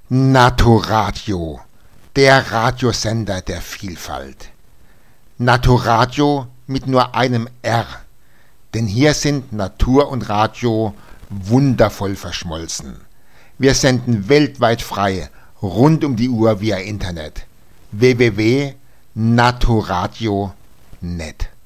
Naturadio, der Radiosender der Vielfalt. Naturadio mit nur einem R, denn hier sind Natur und Radio wundervoll verschmolzen. Wir senden weltweit frei, rund um die Uhr via Internet. www.naturadio.net